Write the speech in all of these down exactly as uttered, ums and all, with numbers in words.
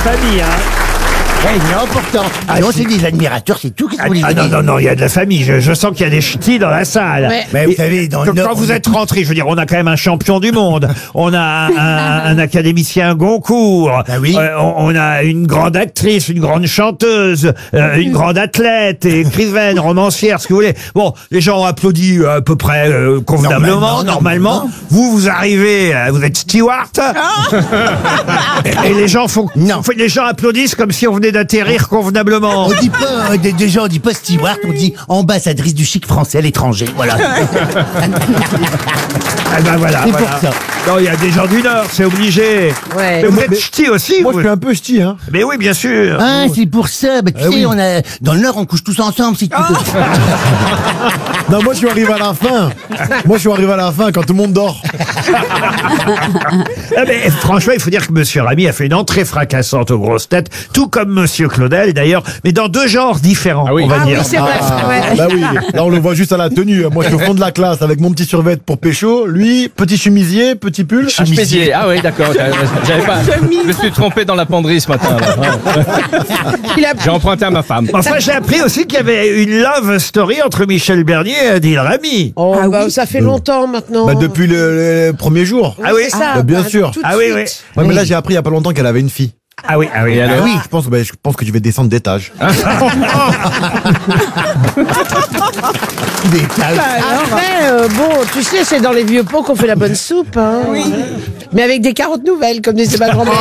famille, hein. Ouais, c'est important. Ah, non, si. c'est des admirateurs, c'est tout. Qu'est-ce que Ah, vous voulez ah, non, dire non, non, il y a de la famille. Je, je sens qu'il y a des ch'tis dans la salle. Ouais. Mais vous savez, dans le Quand, Nord, quand vous on est êtes rentrés, je veux dire, on a quand même un champion du monde. On a un, un, un académicien Goncourt. Bah oui. Euh, on, on a une grande actrice, une grande chanteuse, euh, une grande athlète, écrivaine, romancière, ce que vous voulez. Bon, les gens ont applaudi euh, à peu près euh, convenablement, Normalement, normalement. normalement. Vous, vous arrivez, euh, vous êtes steward. et, et les gens font, Non. les gens applaudissent comme si on venait d'atterrir convenablement. On dit pas, euh, des- déjà, on dit pas steward, on dit ambassadrice du chic français à l'étranger. Voilà. Ah ben voilà, C'est voilà. pour ça. Non, il y a des gens du Nord, c'est obligé. Ouais. Mais vous Mais- êtes mais- ch'ti aussi, Moi, vous. je suis un peu ch'ti, hein. Mais oui, bien sûr. Ah, c'est pour ça. Bah, tu Eh sais, oui. on a, dans le Nord, on couche tous ensemble, si tu veux. Non, moi, je suis arrivé à la fin. Moi, je suis arrivé à la fin quand tout le monde dort. Ah, mais, franchement, il faut dire que Monsieur Ramy a fait une entrée fracassante aux grosses têtes, tout comme Monsieur Claudel d'ailleurs, mais dans deux genres différents, Ah oui. on va Ah dire. oui, c'est vrai. Ah, ouais. bah oui. Là, on le voit juste à la tenue. Moi, je suis au fond de la classe avec mon petit survêt pour pécho. Lui, petit chemisier, petit pull. Ah, chemisier. Ah oui, d'accord. J'avais pas. Je me suis trompé dans la penderie ce matin. là. Ouais. Il a J'ai emprunté à ma femme. Enfin, j'ai appris aussi qu'il y avait une love story entre Michel Bernier et Adil Rami. Oh, Ah bah, oui. ça fait longtemps maintenant. Bah, depuis le, le premier jour. Ah oui. C'est ça, Bah, bien bah, sûr. tout de Ah oui, suite. oui. Ouais, mais là, j'ai appris il y a pas longtemps qu'elle avait une fille. Ah oui, ah oui. Et alors Ah oui, je pense, bah, je pense que je vais descendre d'étage. Détail. Après, euh, bon, tu sais, c'est dans les vieux pots qu'on fait la bonne soupe. Hein. Oui. Mais avec des carottes nouvelles, comme disait ma grand-mère.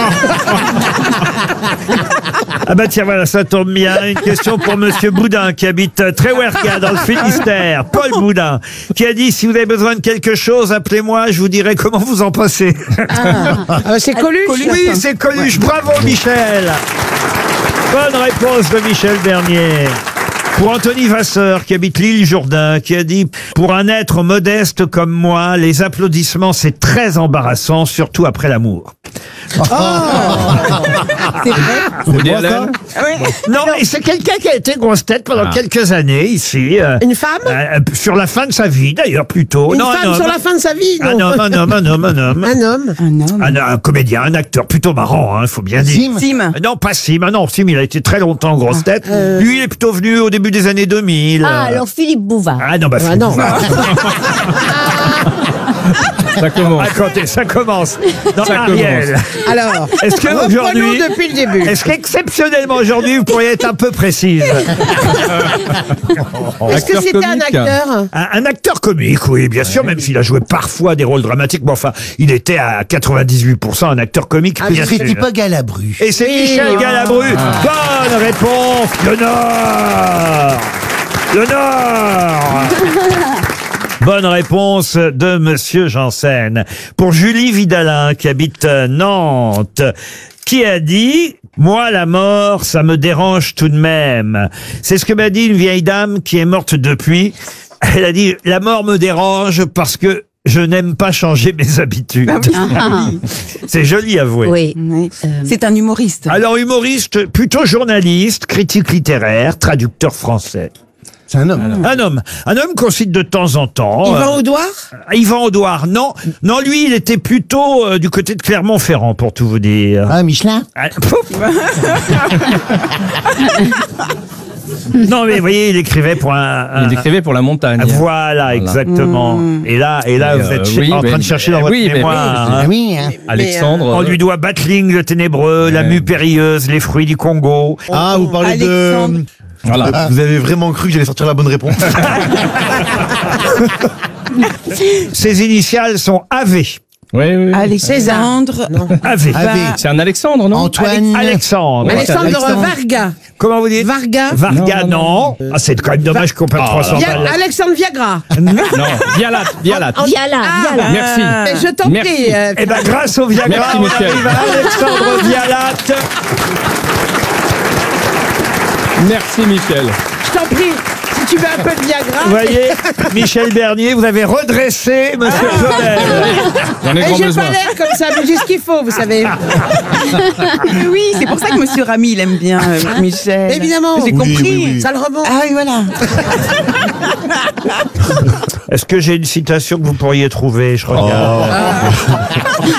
Ah bah tiens, voilà, ça tombe bien. Une question pour Monsieur Boudin, qui habite Tréwerka, dans le Finistère. Paul Boudin, qui a dit, si vous avez besoin de quelque chose, appelez-moi, je vous dirai comment vous en passez. Ah, c'est Coluche. Oui, c'est Coluche. Bravo, Michel. Bonne réponse de Michel Bernier. Pour Anthony Vasseur, qui habite l'île Jourdain, qui a dit « Pour un être modeste comme moi, les applaudissements, c'est très embarrassant, surtout après l'amour. C'est vrai. Woody moi, Allen. Non, et c'est quelqu'un qui a été grosse tête pendant Ah. quelques années, ici. euh, Une femme euh, sur la fin de sa vie, d'ailleurs, plutôt. Une non, femme un homme. sur la fin de sa vie, Un non. homme, un homme, un homme, un homme. Un homme. Un homme. Un, un comédien, un acteur plutôt marrant, il faut bien dire. Sim. Sim. Euh, Non, pas Sim. Ah non, Sim, il a été très longtemps en grosse tête. Lui, il est plutôt venu au début des années deux mille. Ah, alors Philippe Bouvard. Ah non, bah, Ah, Philippe non. Bouvard. Ça commence. Ah, quand- ça commence. Non, Ça Ariel. Alors, Est-ce que reprenons aujourd'hui, depuis le début. est-ce qu'exceptionnellement aujourd'hui, vous pourriez être un peu précise? Est-ce que Acteur c'était un comique. acteur Un, un acteur comique, oui, bien sûr, même s'il a joué parfois des rôles dramatiques. Bon, enfin, il était à quatre-vingt-dix-huit pour cent un acteur comique, bien sûr. C'était pas Galabru. Et c'est Oui. Michel Galabru. Bonne réponse. Le Nord. Le Nord. Bonne réponse de Monsieur Janssen. Pour Julie Vidalin, qui habite Nantes, qui a dit « Moi, la mort, ça me dérange tout de même. » C'est ce que m'a dit une vieille dame qui est morte depuis. Elle a dit « La mort me dérange parce que je n'aime pas changer mes habitudes. C'est joli, avoué. Oui. Oui. Euh, C'est un humoriste. Alors, humoriste, plutôt journaliste, critique littéraire, traducteur français. C'est un homme. Un homme. Un homme qu'on cite de temps en temps. Yvan Euh, Audouard Yvan Audouard, non. Non, lui, il était plutôt euh, du côté de Clermont-Ferrand, pour tout vous dire. Ah, Michelin. Ah, pouf. Non, mais vous voyez, il écrivait pour un... un- Il écrivait pour la montagne. un- Voilà, exactement. Et là, et là, Et, vous euh, êtes oui, en train mais- de chercher dans votre oui, mais- mémoire. oui, hein. Ah oui, hein. Alexandre. On lui doit Battling, le ténébreux, la Ouais. mue périlleuse, les fruits du Congo. Ah, vous parlez Alexandre. de... Voilà. Vous avez vraiment cru que j'allais sortir la bonne réponse? Ses initiales sont A V. Oui, oui. Alexandre. A V. Ave. C'est un Alexandre, non? Antoine. Alexandre. Alexandre Alexandre. Varga. Comment vous dites? Varga. Varga, non. Non, Ah, c'est quand même dommage qu'on perde Ah, trois cents Via- balles. Alexandre Viagra. Non. Vialat. Vialat. Viala, Ah, Viala. Merci. Mais je t'en Merci. prie. euh, Eh ben, grâce au Viagra, Merci, on Michel. arrive à Alexandre Vialat. Merci, Michel. je t'en prie. Si tu veux un peu de Viagra. Vous voyez, Michel Bernier, vous avez redressé Monsieur Claudel. J'en ai Et grand j'ai besoin. pas l'air comme ça, mais j'ai ce qu'il faut, vous savez. Mais oui, c'est pour ça que Monsieur Ramy, il aime bien euh, Michel. Évidemment. J'ai Oui, compris. oui, oui. Ça le remonte. Ah oui, voilà. Est-ce que j'ai une citation que vous pourriez trouver? Je regarde.